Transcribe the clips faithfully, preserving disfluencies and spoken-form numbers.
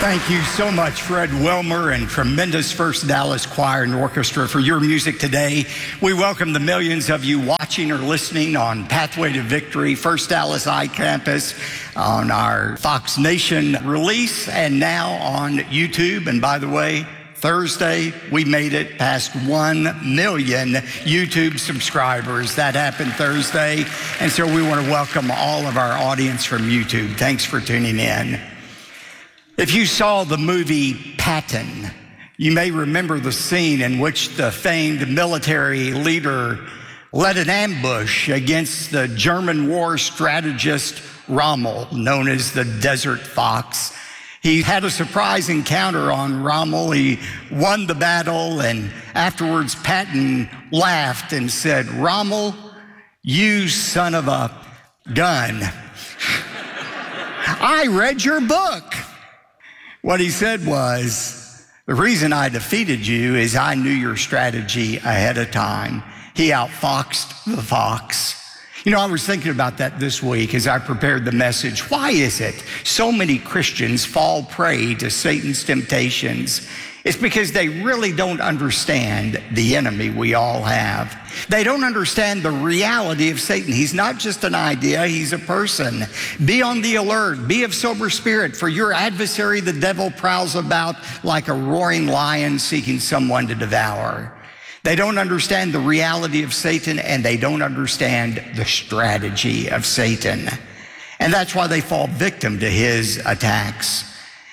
Thank you so much, Fred Wilmer and tremendous First Dallas Choir and Orchestra for your music today. We welcome the millions of you watching or listening on Pathway to Victory, First Dallas iCampus, on our Fox Nation release, and now on YouTube. And by the way, Thursday, we made it past one million YouTube subscribers. That happened Thursday. And so we want to welcome all of our audience from YouTube. Thanks for tuning in. If you saw the movie Patton, you may remember the scene in which the famed military leader led an ambush against the German war strategist Rommel, known as the Desert Fox. He had a surprise encounter on Rommel. He won the battle, and afterwards Patton laughed and said, "Rommel, you son of a gun. I read your book." What he said was, "The reason I defeated you is I knew your strategy ahead of time." He outfoxed the fox. You know, I was thinking about that this week as I prepared the message. Why is it so many Christians fall prey to Satan's temptations? It's because they really don't understand the enemy we all have. They don't understand the reality of Satan. He's not just an idea, he's a person. Be on the alert, be of sober spirit, for your adversary, the devil, prowls about like a roaring lion seeking someone to devour. They don't understand the reality of Satan, and they don't understand the strategy of Satan. And that's why they fall victim to his attacks.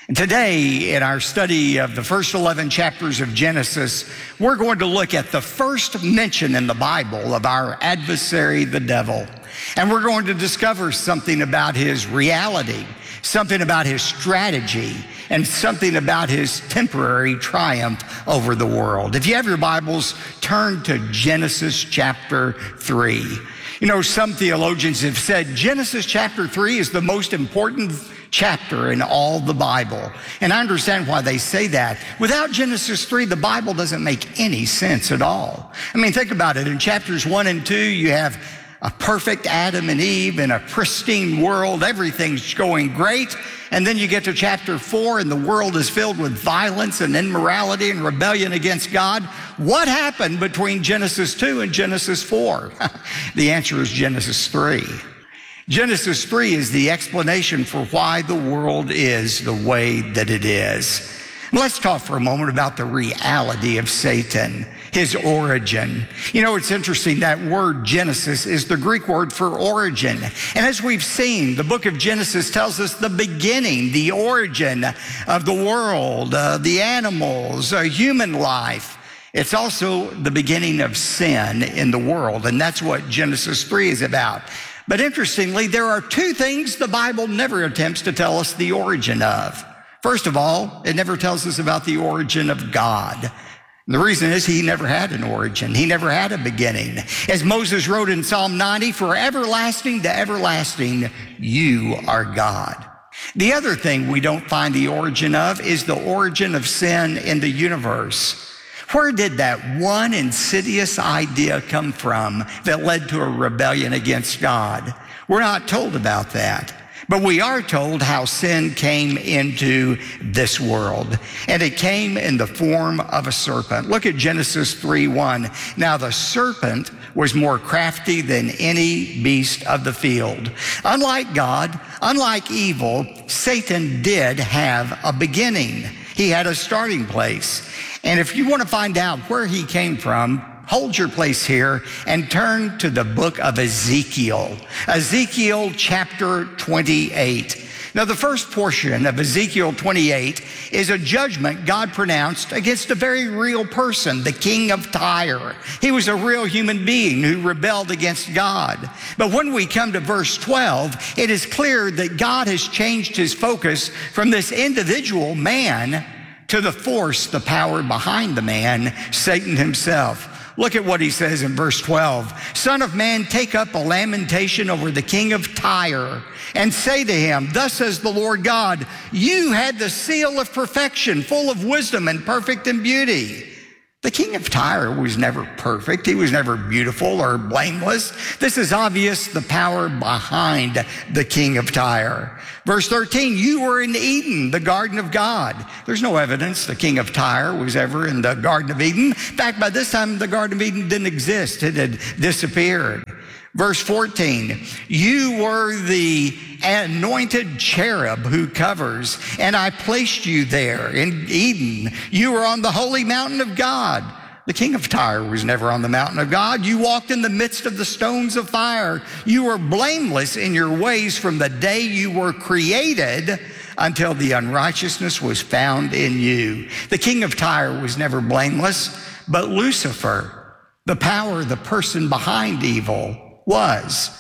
Today, in our study of the first eleven chapters of Genesis, we're going to look at the first mention in the Bible of our adversary, the devil. And we're going to discover something about his reality, something about his strategy, and something about his temporary triumph over the world. If you have your Bibles, turn to Genesis chapter three. You know, some theologians have said Genesis chapter three is the most important chapter in all the Bible. And I understand why they say that. Without Genesis three, the Bible doesn't make any sense at all. I mean, think about it. In chapters one and two, you have a perfect Adam and Eve in a pristine world. Everything's going great. And then you get to chapter four, and the world is filled with violence and immorality and rebellion against God. What happened between Genesis two and Genesis four? The answer is Genesis three. Genesis three is the explanation for why the world is the way that it is. Let's talk for a moment about the reality of Satan, his origin. You know, it's interesting, that word Genesis is the Greek word for origin. And as we've seen, the book of Genesis tells us the beginning, the origin of the world, uh, the animals, uh, human life. It's also the beginning of sin in the world, and that's what Genesis three is about. But interestingly, there are two things the Bible never attempts to tell us the origin of. First of all, it never tells us about the origin of God. And the reason is he never had an origin. He never had a beginning. As Moses wrote in Psalm ninety, "For everlasting to everlasting, you are God." The other thing we don't find the origin of is the origin of sin in the universe. Where did that one insidious idea come from that led to a rebellion against God? We're not told about that. But we are told how sin came into this world, and it came in the form of a serpent. Look at Genesis three one. "Now the serpent was more crafty than any beast of the field." Unlike God, unlike evil, Satan did have a beginning. He had a starting place. And if you want to find out where he came from, hold your place here and turn to the book of Ezekiel. Ezekiel chapter twenty-eight. Now, the first portion of Ezekiel twenty-eight is a judgment God pronounced against a very real person, the king of Tyre. He was a real human being who rebelled against God. But when we come to verse twelve, it is clear that God has changed his focus from this individual man to the force, the power behind the man, Satan himself. Look at what he says in verse twelve. "Son of man, take up a lamentation over the king of Tyre and say to him, thus says the Lord God, you had the seal of perfection, full of wisdom and perfect in beauty. The king of Tyre was never perfect. He was never beautiful or blameless. This is obvious, the power behind the king of Tyre. Verse thirteen, you were in Eden, the garden of God. There's no evidence the king of Tyre was ever in the garden of Eden. In fact, by this time, the garden of Eden didn't exist. It had disappeared. Verse fourteen, you were the anointed cherub who covers, and I placed you there in Eden. You were on the holy mountain of God. The king of Tyre was never on the mountain of God. You walked in the midst of the stones of fire. You were blameless in your ways from the day you were created until the unrighteousness was found in you. The king of Tyre was never blameless, but Lucifer, the power, the person behind evil, was.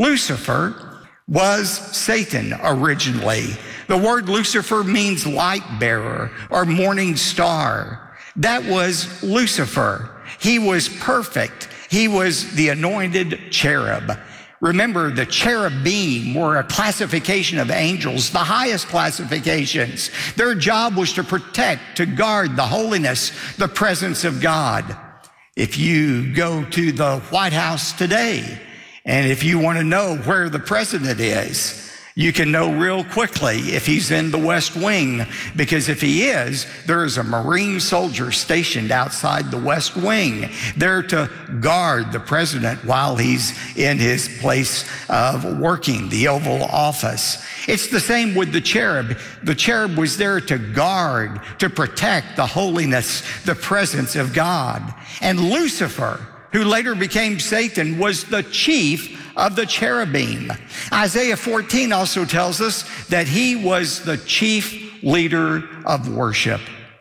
Lucifer was Satan originally. The word Lucifer means light bearer or morning star. That was Lucifer. He was perfect. He was the anointed cherub. Remember, the cherubim were a classification of angels, the highest classifications. Their job was to protect, to guard the holiness, the presence of God. If you go to the White House today, and if you want to know where the president is, you can know real quickly if he's in the West Wing, because if he is, there is a Marine soldier stationed outside the West Wing there to guard the president while he's in his place of working, the Oval Office. It's the same with the cherub. The cherub was there to guard, to protect the holiness, the presence of God. And Lucifer, who later became Satan, was the chief of the cherubim. Isaiah fourteen also tells us that he was the chief leader of worship.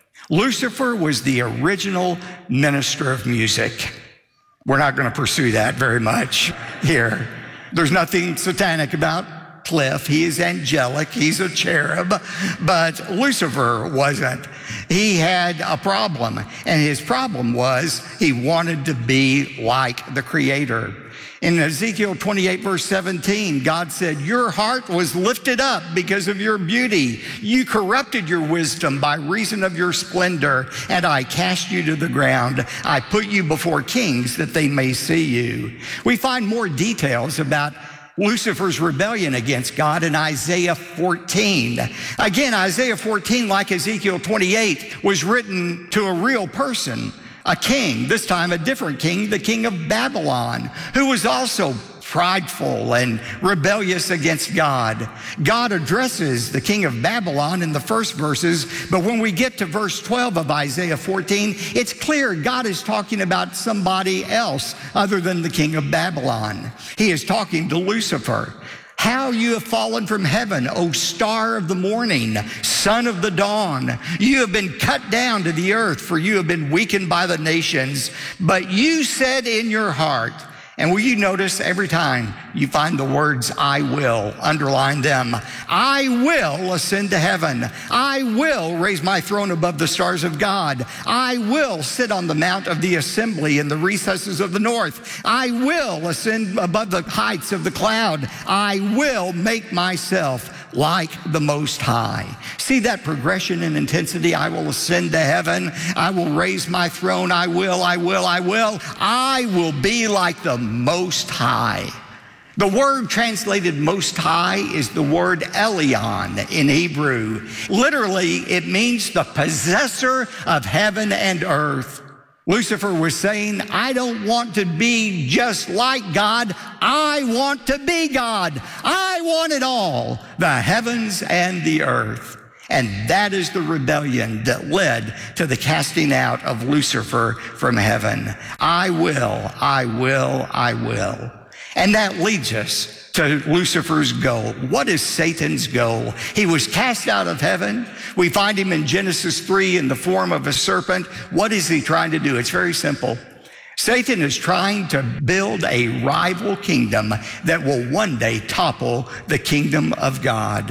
Lucifer was the original minister of music. We're not going to pursue that very much here. There's nothing satanic about Cliff. He is angelic. He's a cherub. But Lucifer wasn't. He had a problem. And his problem was he wanted to be like the Creator. In Ezekiel twenty-eight, verse seventeen, God said, your heart was lifted up because of your beauty. You corrupted your wisdom by reason of your splendor, and I cast you to the ground. I put you before kings that they may see you. We find more details about Lucifer's rebellion against God in Isaiah fourteen. Again, Isaiah fourteen, like Ezekiel twenty-eight, was written to a real person, a king, this time a different king, the king of Babylon, who was also prideful and rebellious against God. God addresses the king of Babylon in the first verses, but when we get to verse twelve of Isaiah fourteen, it's clear God is talking about somebody else other than the king of Babylon. He is talking to Lucifer. How you have fallen from heaven, O star of the morning, son of the dawn. You have been cut down to the earth, for you have been weakened by the nations. But you said in your heart, and will you notice every time you find the words, I will, underline them. I will ascend to heaven. I will raise my throne above the stars of God. I will sit on the mount of the assembly in the recesses of the north. I will ascend above the heights of the cloud. I will make myself like the Most High. See that progression in intensity? I will ascend to heaven. I will raise my throne. I will, I will, I will. I will be like the Most High. The word translated Most High is the word Elyon in Hebrew. Literally, it means the possessor of heaven and earth. Lucifer was saying, I don't want to be just like God. I want to be God. I want it all, the heavens and the earth. And that is the rebellion that led to the casting out of Lucifer from heaven. I will, I will, I will. And that leads us to Lucifer's goal. What is Satan's goal? He was cast out of heaven. We find him in Genesis three in the form of a serpent. What is he trying to do? It's very simple. Satan is trying to build a rival kingdom that will one day topple the kingdom of God.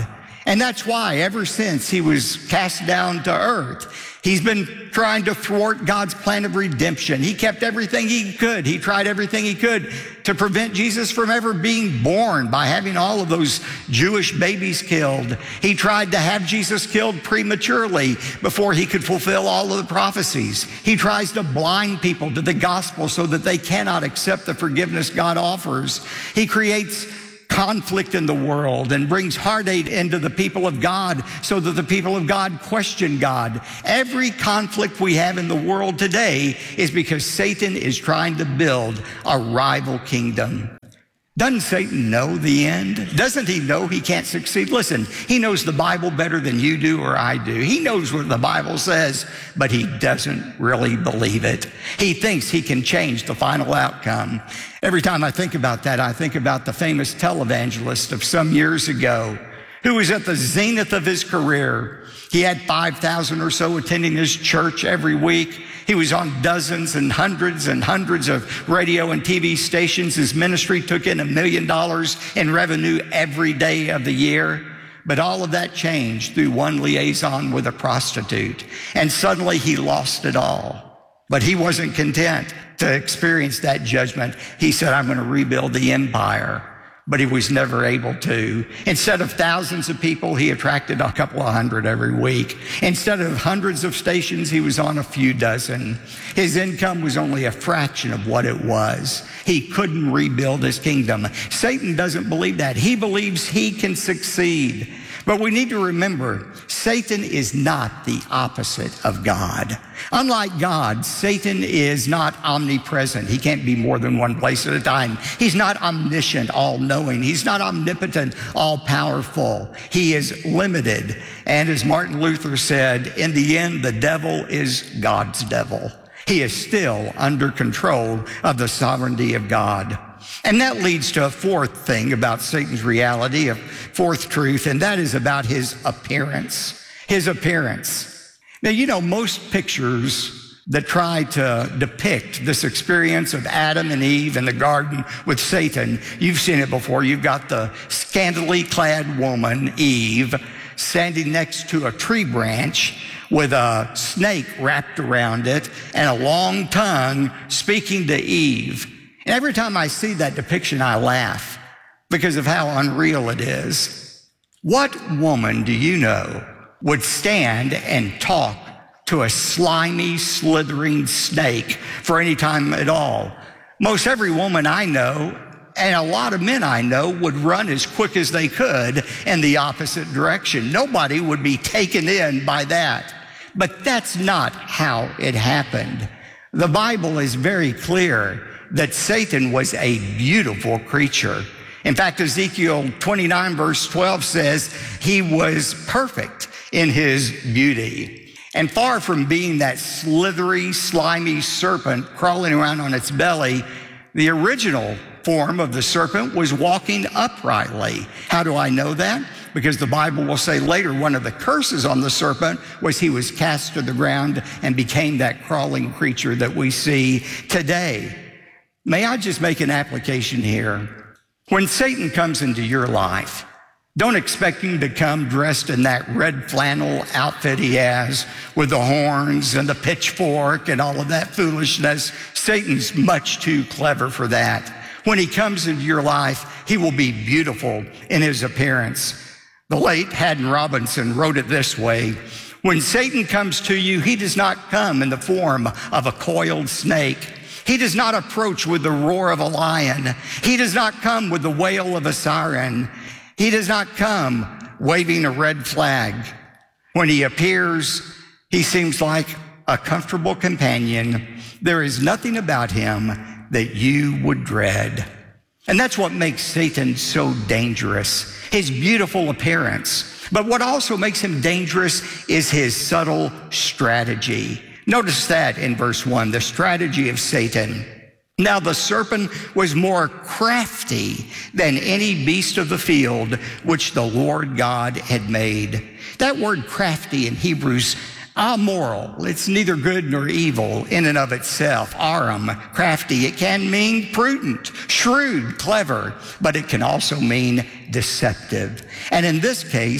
And that's why ever since he was cast down to earth, he's been trying to thwart God's plan of redemption. He kept everything he could. He tried everything he could to prevent Jesus from ever being born by having all of those Jewish babies killed. He tried to have Jesus killed prematurely before he could fulfill all of the prophecies. He tries to blind people to the gospel so that they cannot accept the forgiveness God offers. He creates conflict in the world and brings heartache into the people of God so that the people of God question God. Every conflict we have in the world today is because Satan is trying to build a rival kingdom. Doesn't Satan know the end? Doesn't he know he can't succeed? Listen, he knows the Bible better than you do or I do. He knows what the Bible says, but he doesn't really believe it. He thinks he can change the final outcome. Every time I think about that, I think about the famous televangelist of some years ago who was at the zenith of his career. He had five thousand or so attending his church every week. He was on dozens and hundreds and hundreds of radio and T V stations. His ministry took in a million dollars in revenue every day of the year. But all of that changed through one liaison with a prostitute. And suddenly he lost it all. But he wasn't content to experience that judgment. He said, I'm going to rebuild the empire. But he was never able to. Instead of thousands of people, he attracted a couple of hundred every week. Instead of hundreds of stations, he was on a few dozen. His income was only a fraction of what it was. He couldn't rebuild his kingdom. Satan doesn't believe that. He believes he can succeed. But we need to remember, Satan is not the opposite of God. Unlike God, Satan is not omnipresent. He can't be more than one place at a time. He's not omniscient, all-knowing. He's not omnipotent, all-powerful. He is limited. And as Martin Luther said, in the end, the devil is God's devil. He is still under control of the sovereignty of God. And that leads to a fourth thing about Satan's reality, a fourth truth, and that is about his appearance. His appearance. Now, you know, most pictures that try to depict this experience of Adam and Eve in the garden with Satan, you've seen it before. You've got the scantily clad woman, Eve, standing next to a tree branch with a snake wrapped around it and a long tongue speaking to Eve. And every time I see that depiction, I laugh because of how unreal it is. What woman do you know would stand and talk to a slimy, slithering snake for any time at all? Most every woman I know, and a lot of men I know, would run as quick as they could in the opposite direction. Nobody would be taken in by that. But that's not how it happened. The Bible is very clear that Satan was a beautiful creature. In fact, Ezekiel twenty-nine verse twelve says he was perfect in his beauty. And far from being that slithery, slimy serpent crawling around on its belly, the original form of the serpent was walking uprightly. How do I know that? Because the Bible will say later one of the curses on the serpent was he was cast to the ground and became that crawling creature that we see today. May I just make an application here? When Satan comes into your life, don't expect him to come dressed in that red flannel outfit he has with the horns and the pitchfork and all of that foolishness. Satan's much too clever for that. When he comes into your life, he will be beautiful in his appearance. The late Haddon Robinson wrote it this way: when Satan comes to you, he does not come in the form of a coiled snake. He does not approach with the roar of a lion. He does not come with the wail of a siren. He does not come waving a red flag. When he appears, he seems like a comfortable companion. There is nothing about him that you would dread. And that's what makes Satan so dangerous, his beautiful appearance. But what also makes him dangerous is his subtle strategy. Notice that in verse one, the strategy of Satan. Now the serpent was more crafty than any beast of the field which the Lord God had made. That word crafty in Hebrew's amoral. It's neither good nor evil in and of itself. Aram, crafty. It can mean prudent, shrewd, clever, but it can also mean deceptive. And in this case,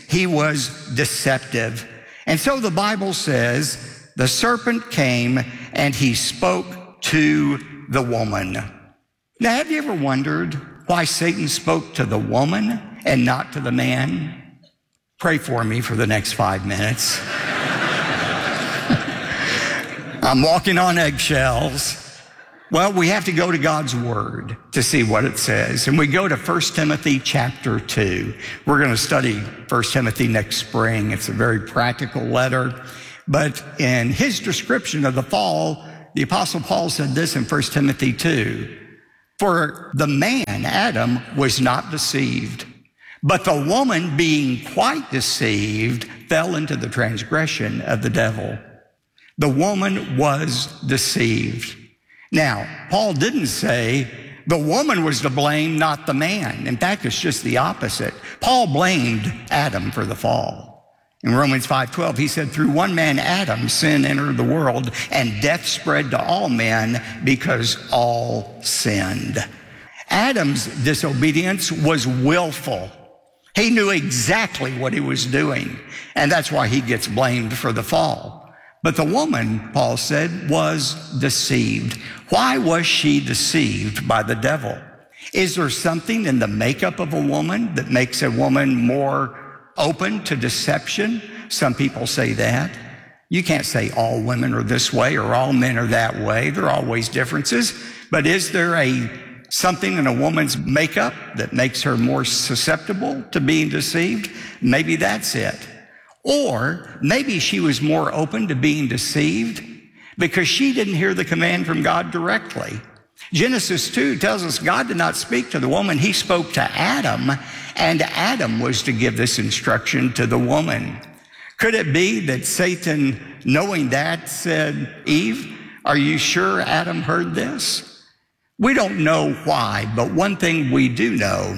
He was deceptive. And so the Bible says, the serpent came and he spoke to the woman. Now, have you ever wondered why Satan spoke to the woman and not to the man? Pray for me for the next five minutes. I'm walking on eggshells. Well, we have to go to God's Word to see what it says. And we go to First Timothy chapter two. We're going to study First Timothy next spring. It's a very practical letter. But in his description of the fall, the Apostle Paul said this in First Timothy two. For the man, Adam, was not deceived, but the woman, being quite deceived, fell into the transgression of the devil. The woman was deceived. Now, Paul didn't say the woman was to blame, not the man. In fact, it's just the opposite. Paul blamed Adam for the fall. In Romans five twelve, he said, through one man, Adam, sin entered the world, and death spread to all men because all sinned. Adam's disobedience was willful. He knew exactly what he was doing, and that's why he gets blamed for the fall. But the woman, Paul said, was deceived. Why was she deceived by the devil? Is there something in the makeup of a woman that makes a woman more open to deception? Some people say that. You can't say all women are this way or all men are that way. There are always differences. But is there a something in a woman's makeup that makes her more susceptible to being deceived? Maybe that's it. Or maybe she was more open to being deceived because she didn't hear the command from God directly. Genesis two tells us God did not speak to the woman. He spoke to Adam, and Adam was to give this instruction to the woman. Could it be that Satan, knowing that, said, Eve, are you sure Adam heard this? We don't know why, but one thing we do know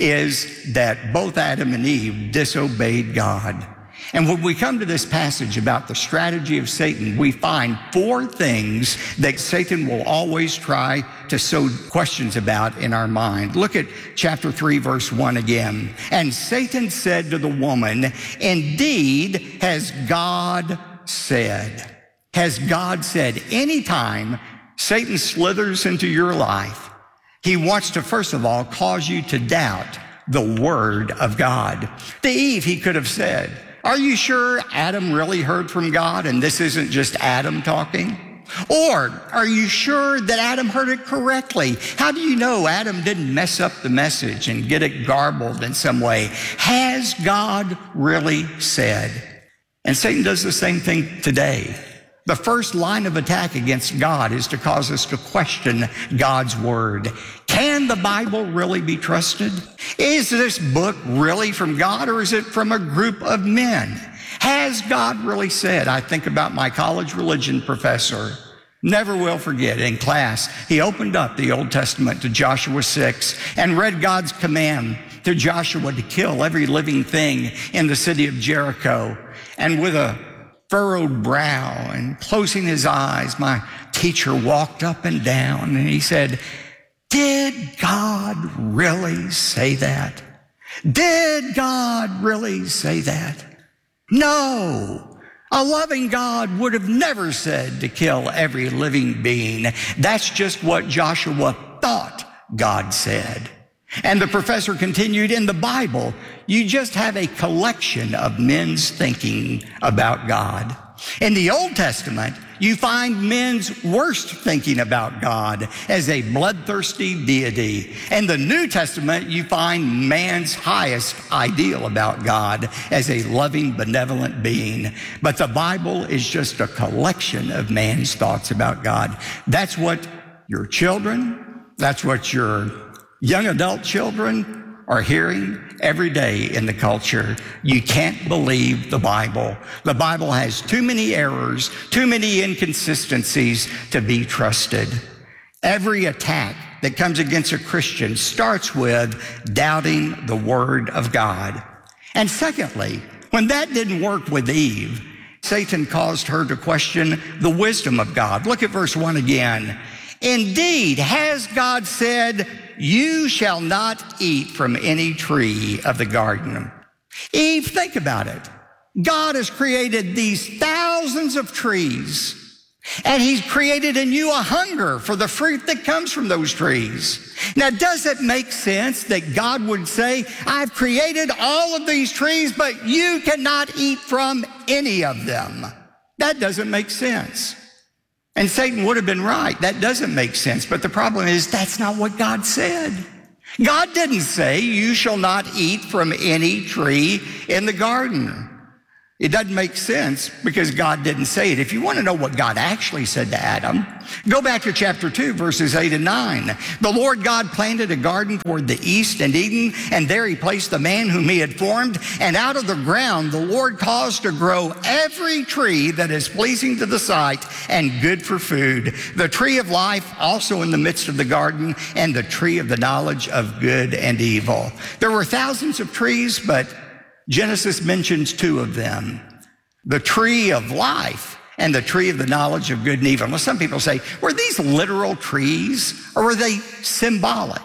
is that both Adam and Eve disobeyed God. And when we come to this passage about the strategy of Satan, we find four things that Satan will always try to sow questions about in our mind. Look at chapter three, verse one again. And Satan said to the woman, indeed, has God said? Has God said? Anytime Satan slithers into your life, he wants to, first of all, cause you to doubt the word of God. To Eve, he could have said, are you sure Adam really heard from God and this isn't just Adam talking? Or are you sure that Adam heard it correctly? How do you know Adam didn't mess up the message and get it garbled in some way? Has God really said? And Satan does the same thing today. The first line of attack against God is to cause us to question God's word. Can the Bible really be trusted? Is this book really from God, or is it from a group of men? Has God really said? I think about my college religion professor. Never will forget, in class, he opened up the Old Testament to Joshua six and read God's command to Joshua to kill every living thing in the city of Jericho. And with a furrowed brow and closing his eyes, my teacher walked up and down and he said, did God really say that? Did God really say that? No. A loving God would have never said to kill every living being. That's just what Joshua thought God said. And the professor continued, in the Bible, you just have a collection of men's thinking about God. In the Old Testament, you find men's worst thinking about God as a bloodthirsty deity. In the New Testament, you find man's highest ideal about God as a loving, benevolent being. But the Bible is just a collection of man's thoughts about God. That's what your children, that's what your young adult children are hearing every day in the culture. You can't believe the Bible. The Bible has too many errors, too many inconsistencies to be trusted. Every attack that comes against a Christian starts with doubting the word of God. And secondly, when that didn't work with Eve, Satan caused her to question the wisdom of God. Look at verse one again. Indeed, has God said, you shall not eat from any tree of the garden? Eve, think about it. God has created these thousands of trees, and he's created in you a hunger for the fruit that comes from those trees. Now, does it make sense that God would say, I've created all of these trees, but you cannot eat from any of them? That doesn't make sense. And Satan would have been right. That doesn't make sense. But the problem is that's not what God said. God didn't say you shall not eat from any tree in the garden. It doesn't make sense because God didn't say it. If you want to know what God actually said to Adam, go back to chapter two, verses eight and nine. The Lord God planted a garden toward the east in Eden, and there he placed the man whom he had formed. And out of the ground the Lord caused to grow every tree that is pleasing to the sight and good for food. The tree of life also in the midst of the garden, and the tree of the knowledge of good and evil. There were thousands of trees, but Genesis mentions two of them, the tree of life and the tree of the knowledge of good and evil. Now, some people say, were these literal trees or were they symbolic?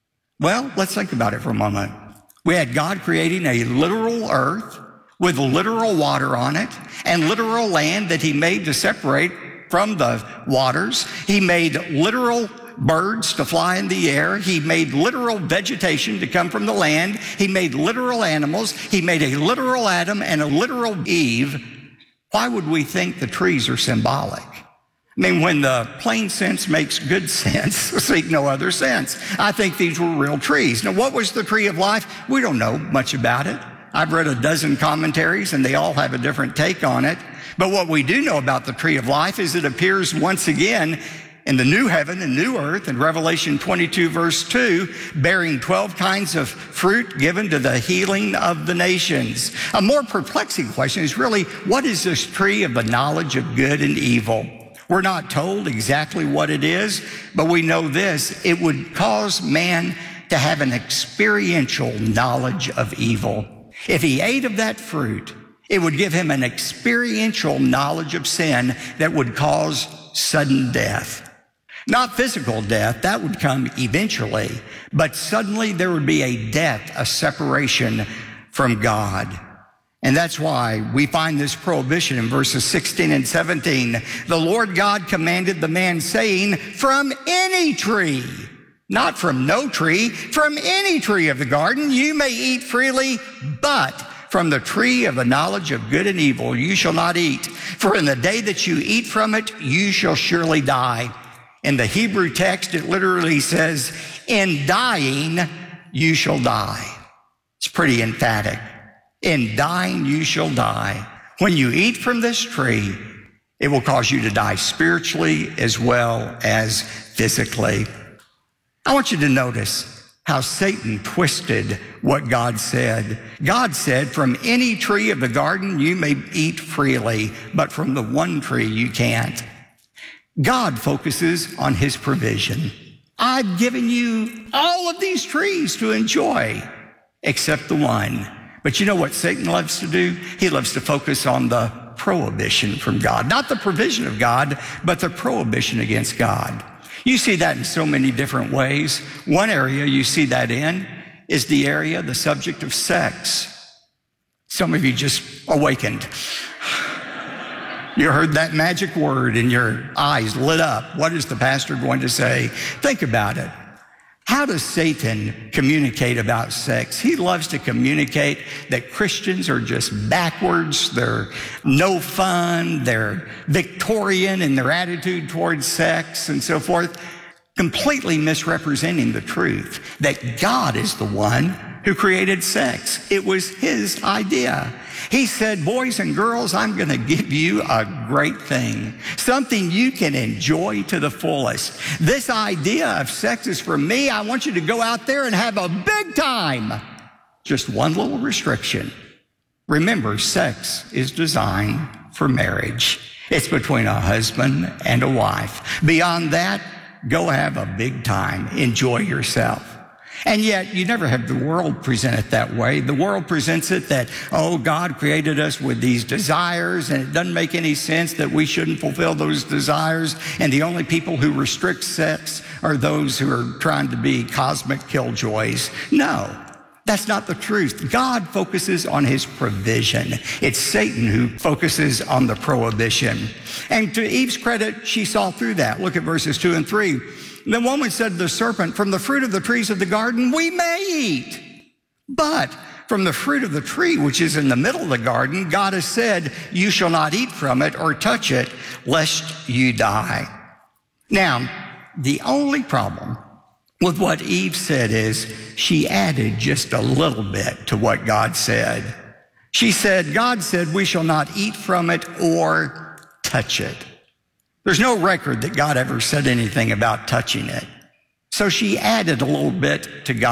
Well, let's think about it for a moment. We had God creating a literal earth with literal water on it and literal land that he made to separate from the waters. He made literal birds to fly in the air. He made literal vegetation to come from the land. He made literal animals. He made a literal Adam and a literal Eve. Why would we think the trees are symbolic? I mean, when the plain sense makes good sense, seek no other sense. I think these were real trees. Now, what was the tree of life? We don't know much about it. I've read a dozen commentaries, and they all have a different take on it. But what we do know about the tree of life is it appears once again in the new heaven and new earth in Revelation twenty-two, verse two, bearing twelve kinds of fruit given to the healing of the nations. A more perplexing question is really, what is this tree of the knowledge of good and evil? We're not told exactly what it is, but we know this: it would cause man to have an experiential knowledge of evil. If he ate of that fruit, it would give him an experiential knowledge of sin that would cause sudden death. Not physical death, that would come eventually, but suddenly there would be a death, a separation from God. And that's why we find this prohibition in verses sixteen and seventeen. The Lord God commanded the man, saying, from any tree, not from no tree, from any tree of the garden you may eat freely, but from the tree of the knowledge of good and evil you shall not eat. For in the day that you eat from it, you shall surely die. In the Hebrew text, it literally says, in dying, you shall die. It's pretty emphatic. In dying, you shall die. When you eat from this tree, it will cause you to die spiritually as well as physically. I want you to notice how Satan twisted what God said. God said, from any tree of the garden you may eat freely, but from the one tree you can't. God focuses on his provision. I've given you all of these trees to enjoy, except the one. But you know what Satan loves to do? He loves to focus on the prohibition from God. Not the provision of God, but the prohibition against God. You see that in so many different ways. One area you see that in is the area, the subject of sex. Some of you just awakened. You heard that magic word and your eyes lit up. What is the pastor going to say? Think about it. How does Satan communicate about sex? He loves to communicate that Christians are just backwards. They're no fun. They're Victorian in their attitude towards sex and so forth, completely misrepresenting the truth that God is the one who created sex. It was his idea. He said, boys and girls, I'm going to give you a great thing, something you can enjoy to the fullest. This idea of sex is for me. I want you to go out there and have a big time. Just one little restriction. Remember, sex is designed for marriage. It's between a husband and a wife. Beyond that, go have a big time. Enjoy yourself. And yet, you never have the world present it that way. The world presents it that, oh, God created us with these desires, and it doesn't make any sense that we shouldn't fulfill those desires, and the only people who restrict sex are those who are trying to be cosmic killjoys. No. That's not the truth. God focuses on his provision. It's Satan who focuses on the prohibition. And to Eve's credit, she saw through that. Look at verses two and three. The woman said to the serpent, from the fruit of the trees of the garden, we may eat. But from the fruit of the tree, which is in the middle of the garden, God has said, you shall not eat from it or touch it, lest you die. Now, the only problem with what Eve said is she added just a little bit to what God said. She said, God said, we shall not eat from it or touch it. There's no record that God ever said anything about touching it. So she added a little bit to God.